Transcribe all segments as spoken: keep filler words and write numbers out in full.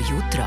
jutro.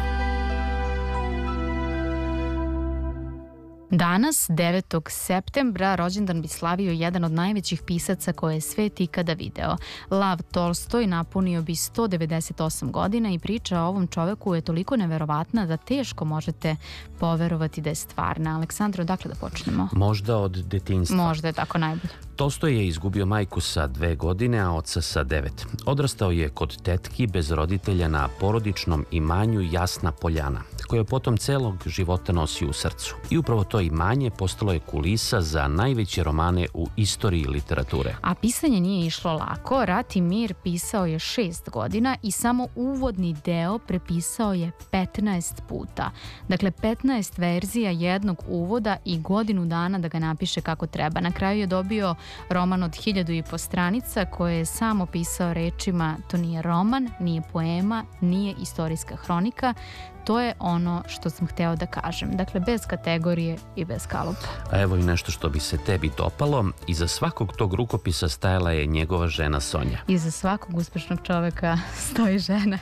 Danas, devetog septembra, rođendan bi slavio jedan od najvećih pisaca koje je svet ikada video. Lav Tolstoj napunio bi sto devedeset osam godina i priča o ovom čoveku je toliko neverovatna da teško možete poverovati da je stvarna. Aleksandro, odakle da počnemo? Možda od detinjstva. Možda je tako najbolje. Tolstoj je izgubio majku sa dve godine, a oca sa devet. Odrastao je kod tetki bez roditelja na porodičnom imanju Jasna Poljana, koje je potom celog života nosio u srcu. I upravo to imanje postalo je kulisa za najveće romane u istoriji literature. A pisanje nije išlo lako. Rat i mir pisao je šest godina i samo uvodni deo prepisao je petnaest puta. Dakle, petnaest verzija jednog uvoda i godinu dana da ga napiše kako treba. Na kraju je dobio roman od hiljadu i po stranica koje je samo pisao rečima: to nije roman, nije poema, nije istorijska hronika. To je ono što sam hteo da kažem. Dakle, bez kategorije i bez kalupa. A evo i nešto što bi se tebi dopalo. Iza svakog tog rukopisa stajala je njegova žena Sonja. Iza svakog uspešnog čoveka stoji žena.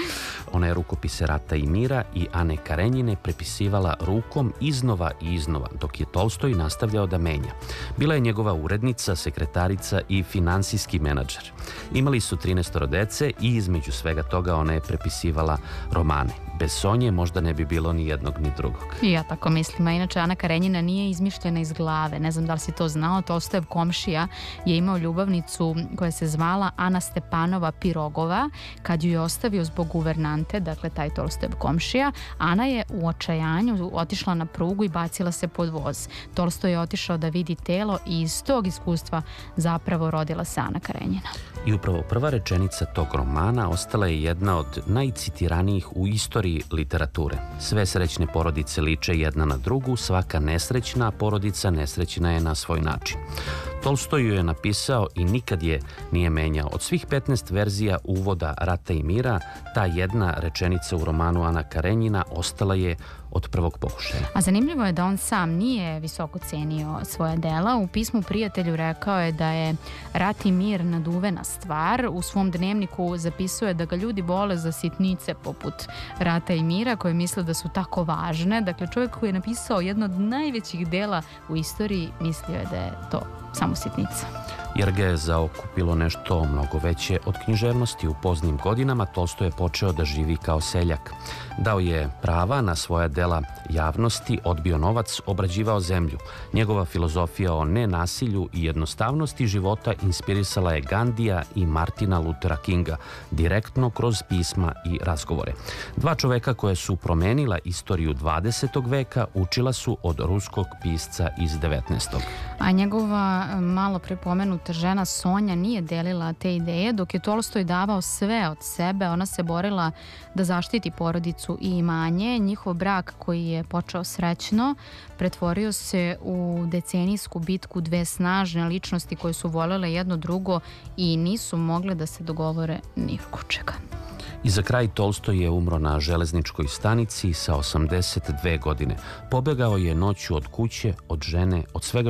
Ona je rukopise Rata i mira i Ane Karenjine prepisivala rukom iznova i iznova, dok je Tolstoj nastavljao da menja. Bila je njegova urednica, sekretarica i finansijski menadžer. Imali su trinaestoro dece i između svega toga ona je prepisivala romane. Bez Sonje možda ne bi bilo ni jednog ni drugog. I ja tako mislim, a inače Ana Karenjina nije izmišljena iz glave. Ne znam da li si to znao, Tolstojev komšija je imao ljubavnicu koja se zvala Ana Stepanova Pirogova. Kad ju je ostavio zbog guvernante, dakle taj Tolstojev komšija, Ana je u očajanju otišla na prugu i bacila se pod voz. Tolstoj je otišao da vidi telo i iz tog iskustva zapravo rodila se Ana Karenjina. I upravo prva rečenica tog romana ostala je jedna od najcitiranijih u istoriji literature. Sve srećne porodice liče jedna na drugu, svaka nesrećna porodica nesrećna je na svoj način. Tolstoj ju je napisao i nikad je nije menjao. Od svih petnaest verzija uvoda Rata i mira, ta jedna rečenica u romanu Ana Karenjina ostala je od prvog pokušaja. A zanimljivo je da on sam nije visoko cenio svoja dela. U pismu prijatelju rekao je da je Rat i mir naduvena stvar. U svom dnevniku zapisuje da ga ljudi vole za sitnice poput Rata i mira, koje misle da su tako važne. Dakle, čovjek koji je napisao jedno od najvećih dela u istoriji mislio je da je to samo sitnica. Jer ga je zaokupilo nešto mnogo veće od književnosti. U poznim godinama Tolstoj je počeo da živi kao seljak. Dao je prava na svoja dela javnosti, odbio novac, obrađivao zemlju. Njegova filozofija o nenasilju i jednostavnosti života inspirisala je Gandija i Martina Luthera Kinga direktno kroz pisma i razgovore. Dva čoveka koja su promenila istoriju dvadesetog veka učila su od ruskog pisca iz devetnaestog. A njegova malo prepomenuta žena Sonja nije delila te ideje. Dok je Tolstoj davao sve od sebe, ona se borila da zaštiti porodicu i imanje. Njihov brak, koji je počeo srećno, pretvorio se u decenijsku bitku dve snažne ličnosti koje su volele jedno drugo i nisu mogle da se dogovore ni oko čega. I za kraj Tolstoj je umro na železničkoj stanici sa osamdeset dve godine. Pobegao je noću od kuće, od žene, od svega